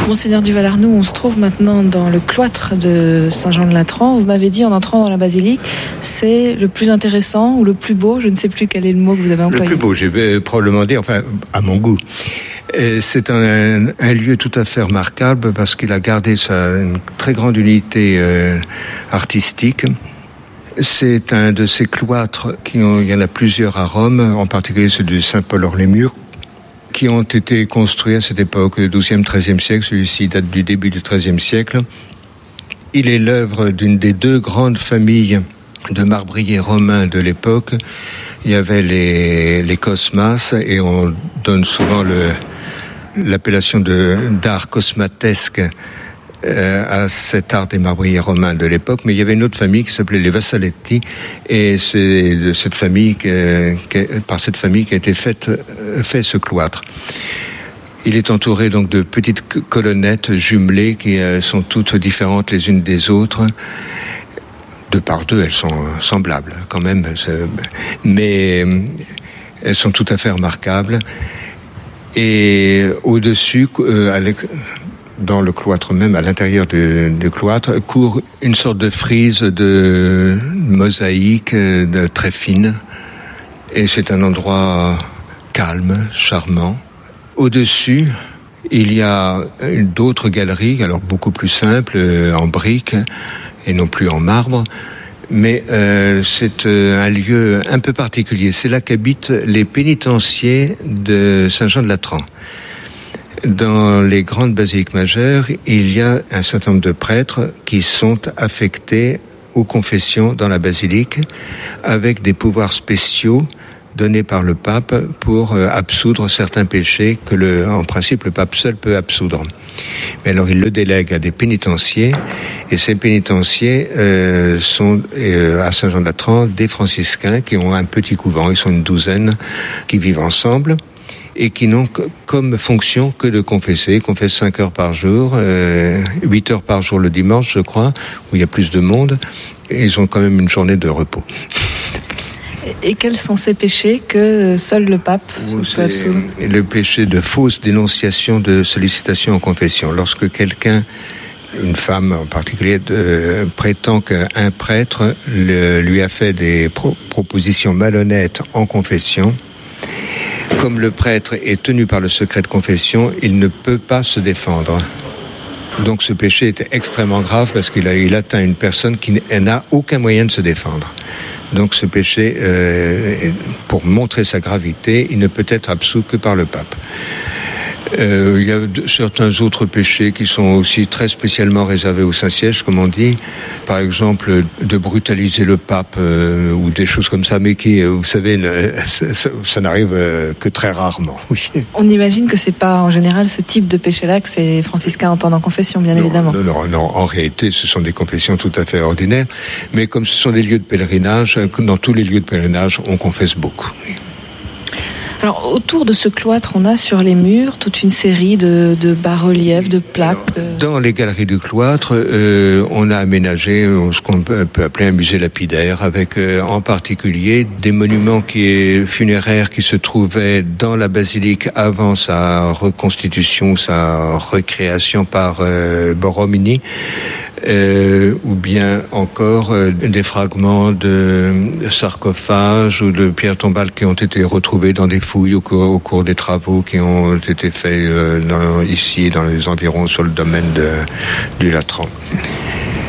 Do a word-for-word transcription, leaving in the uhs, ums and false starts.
Monseigneur du Val-Arnoux, on se trouve maintenant dans le cloître de Saint-Jean-de-Latran. Vous m'avez dit en entrant dans la basilique, c'est le plus intéressant ou le plus beau, je ne sais plus quel est le mot que vous avez employé. Le plus beau, j'ai probablement dit, enfin, à mon goût. Et c'est un, un lieu tout à fait remarquable parce qu'il a gardé sa, une très grande unité euh, artistique. C'est un de ces cloîtres, qui ont, il y en a plusieurs à Rome, en particulier celui de Saint-Paul-hors-les-Murs, qui ont été construits à cette époque, douzième, treizième siècle. Celui-ci date du début du treizième siècle. Il est l'œuvre d'une des deux grandes familles de marbriers romains de l'époque. Il y avait les, les cosmas, et on donne souvent le, l'appellation de, d'art cosmatesque euh, à cet art des marbriers romains de l'époque. Mais il y avait une autre famille qui s'appelait les Vassaletti, et c'est de cette famille que, que, par cette famille qu'a été faite, fait ce cloître. Il est entouré donc de petites colonnettes jumelées qui euh, sont toutes différentes les unes des autres. De par deux, elles sont semblables quand même, mais elles sont tout à fait remarquables. Et au-dessus, euh, dans le cloître même, à l'intérieur du, du cloître, court une sorte de frise de mosaïque de, très fine. Et c'est un endroit calme, charmant. Au-dessus, il y a d'autres galeries, alors beaucoup plus simples, en briques, et non plus en marbre, mais euh, c'est euh, un lieu un peu particulier. C'est là qu'habitent les pénitenciers de Saint-Jean-de-Latran. Dans les grandes basiliques majeures, il y a un certain nombre de prêtres qui sont affectés aux confessions dans la basilique, avec des pouvoirs spéciaux donnés par le pape pour euh, absoudre certains péchés que, le, en principe, le pape seul peut absoudre. Mais alors, il le délègue à des pénitenciers, et ces pénitenciers euh, sont euh, à Saint-Jean-de-Latran des franciscains qui ont un petit couvent. Ils sont une douzaine qui vivent ensemble et qui n'ont que, comme fonction que de confesser. Ils confessent cinq heures par jour, euh, huit heures par jour le dimanche, je crois, où il y a plus de monde. Et ils ont quand même une journée de repos. Et quels sont ces péchés que seul le pape peut absoudre ? Le péché de fausse dénonciation de sollicitation en confession. Lorsque quelqu'un, une femme en particulier, de, prétend qu'un prêtre le, lui a fait des pro- propositions malhonnêtes en confession, comme le prêtre est tenu par le secret de confession, il ne peut pas se défendre. Donc ce péché était extrêmement grave parce qu'il a, il atteint une personne qui n'a aucun moyen de se défendre. Donc ce péché, euh, pour montrer sa gravité, il ne peut être absous que par le pape. Euh, il y a de, certains autres péchés qui sont aussi très spécialement réservés au Saint-Siège, comme on dit. Par exemple, de brutaliser le pape euh, ou des choses comme ça, mais qui, vous savez, ne, ça, ça, ça n'arrive euh, que très rarement. Oui. On imagine que c'est pas en général ce type de péché-là que ces franciscains entendent en confession, bien non, évidemment. Non, non, non. En réalité, ce sont des confessions tout à fait ordinaires. Mais comme ce sont des lieux de pèlerinage, dans tous les lieux de pèlerinage, on confesse beaucoup. Oui. Alors, autour de ce cloître, on a sur les murs toute une série de, de bas-reliefs, de plaques. De... Dans les galeries du cloître, euh, on a aménagé ce qu'on peut, peut appeler un musée lapidaire, avec euh, en particulier des monuments qui, funéraires qui se trouvaient dans la basilique avant sa reconstitution, sa recréation par euh, Borromini. Euh, ou bien encore euh, des fragments de, de sarcophages ou de pierres tombales qui ont été retrouvés dans des fouilles au cours, au cours des travaux qui ont été faits euh, dans, ici dans les environs sur le domaine de, du Latran.